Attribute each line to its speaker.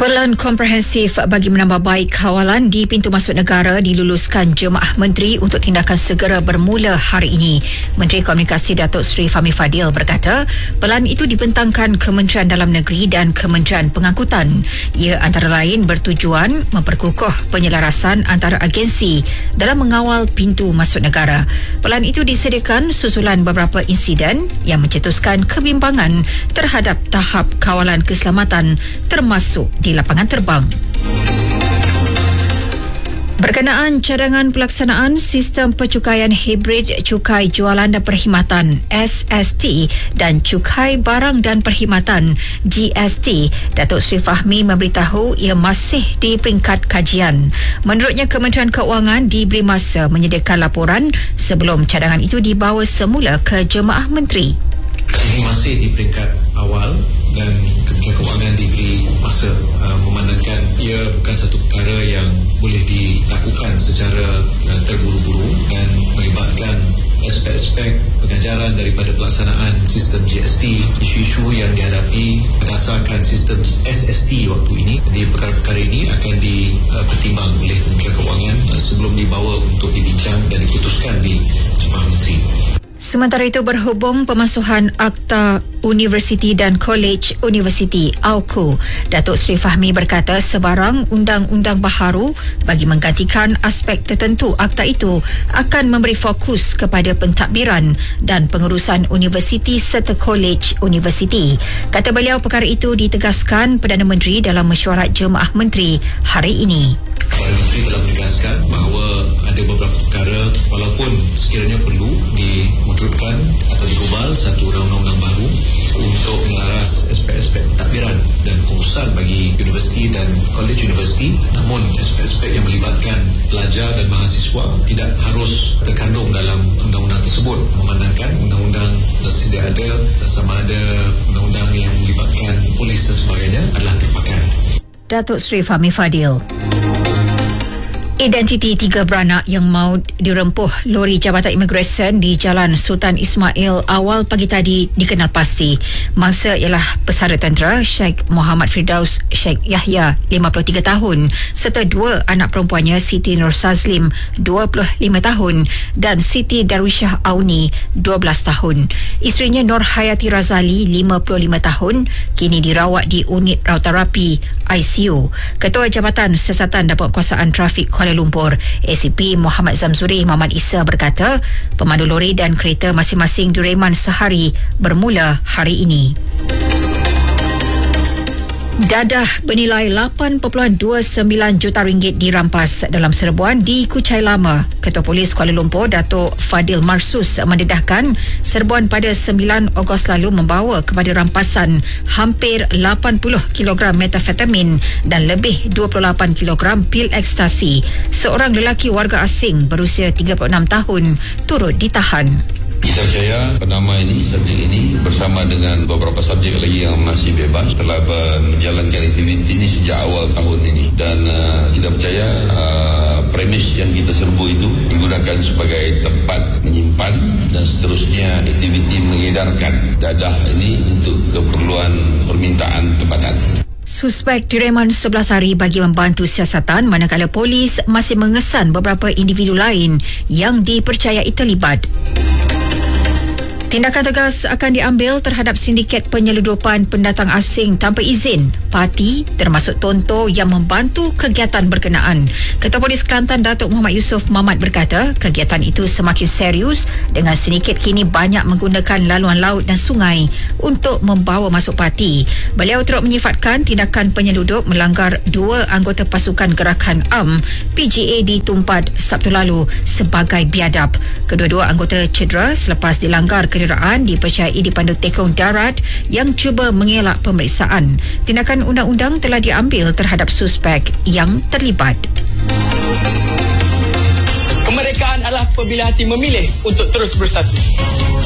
Speaker 1: Pelan komprehensif bagi menambah baik kawalan di pintu masuk negara diluluskan Jemaah Menteri untuk tindakan segera bermula hari ini. Menteri Komunikasi Datuk Seri Fahmi Fadil berkata, pelan itu dibentangkan Kementerian Dalam Negeri dan Kementerian Pengangkutan. Ia antara lain bertujuan memperkukuh penyelarasan antara agensi dalam mengawal pintu masuk negara. Pelan itu disediakan susulan beberapa insiden yang mencetuskan kebimbangan terhadap tahap kawalan keselamatan termasuk di lapangan terbang. Berkenaan cadangan pelaksanaan Sistem Pencukaian Hibrid Cukai Jualan dan Perkhidmatan SST dan Cukai Barang dan Perkhidmatan GST, Datuk Seri Fahmi memberitahu ia masih di peringkat kajian. Menurutnya, Kementerian Keuangan diberi masa menyediakan laporan sebelum cadangan itu dibawa semula ke Jemaah Menteri.
Speaker 2: Ini masih di peringkat awal dan Kementerian Keuangan diberi masa memandangkan ia bukan satu perkara yang boleh dilakukan secara terburu-buru dan melibatkan aspek-aspek pengajaran daripada pelaksanaan sistem GST, isu-isu yang dihadapi berdasarkan sistem SST waktu ini. Jadi perkara-perkara ini akan dipertimbang oleh Kementerian Keuangan sebelum dibawa untuk dibincang dan diputuskan di Jemaah Menteri.
Speaker 1: Sementara itu, berhubung pemasuhan Akta Universiti dan Kolej Universiti AUKU, Datuk Seri Fahmi berkata sebarang undang-undang baharu bagi menggantikan aspek tertentu akta itu akan memberi fokus kepada pentadbiran dan pengurusan universiti serta kolej universiti. Kata beliau, perkara itu ditegaskan Perdana Menteri dalam mesyuarat Jemaah Menteri hari ini.
Speaker 2: Perdana Menteri telah menegaskan bahawa ada beberapa perkara walaupun sekiranya perlu diwujudkan atau digubal satu undang-undang baru untuk menyelaras aspek-aspek pentadbiran dan pengurusan bagi universiti dan kolej universiti, namun aspek-aspek yang melibatkan pelajar dan mahasiswa tidak harus terkandung dalam undang-undang tersebut, memandangkan undang-undang sedia ada sama ada undang-undang yang melibatkan polis dan sebagainya adalah terpakai.
Speaker 1: Datuk Seri Fahmi Fadil. Identiti 3 beranak yang maut dirempuh lori Jabatan Imigresen di Jalan Sultan Ismail awal pagi tadi dikenal pasti. Mangsa ialah pesara tentera Sheikh Muhammad Firdaus Sheikh Yahya 53 tahun serta 2 anak perempuannya Siti Nur Sazlim 25 tahun dan Siti Darwishah Auni 12 tahun. Isterinya Nur Hayati Razali 55 tahun kini dirawat di unit rawatarapi ICU. Ketua Jabatan Siasatan dan Penguasaan Trafik Kuala Lumpur, ACP Muhammad Zamzuri Muhammad Isa berkata, pemandu lori dan kereta masing-masing direman sehari bermula hari ini. Dadah bernilai 8.29 juta ringgit dirampas dalam serbuan di Kuchai Lama. Ketua Polis Kuala Lumpur, Datuk Fadil Marsus mendedahkan serbuan pada 9 Ogos lalu membawa kepada rampasan hampir 80 kg metafetamin dan lebih 28 kg pil ekstasi. Seorang lelaki warga asing berusia 36 tahun turut ditahan.
Speaker 3: Kita percaya penama ini, subjek ini bersama dengan beberapa subjek lagi yang masih bebas telah menjalankan aktiviti ini sejak awal tahun ini dan kita percaya premis yang kita serbu itu digunakan sebagai tempat menyimpan dan seterusnya aktiviti mengedarkan dadah ini untuk keperluan permintaan tempatan.
Speaker 1: Suspek direman 11 hari bagi membantu siasatan manakala polis masih mengesan beberapa individu lain yang dipercayai terlibat. Tindakan tegas akan diambil terhadap sindiket penyeludupan pendatang asing tanpa izin parti termasuk Tonto yang membantu kegiatan berkenaan. Ketua Polis Kelantan Datuk Muhammad Yusof Mamat berkata kegiatan itu semakin serius dengan sindiket kini banyak menggunakan laluan laut dan sungai untuk membawa masuk parti. Beliau turut menyifatkan tindakan penyeludup melanggar 2 anggota pasukan gerakan AM PGA di Tumpad Sabtu lalu sebagai biadab. Kedua-dua anggota cedera selepas dilanggar kenderaan dipercayai dipandu tekong darat yang cuba mengelak pemeriksaan. Tindakan undang-undang telah diambil terhadap suspek yang terlibat.
Speaker 4: Kemerdekaan adalah apabila hati memilih untuk terus bersatu.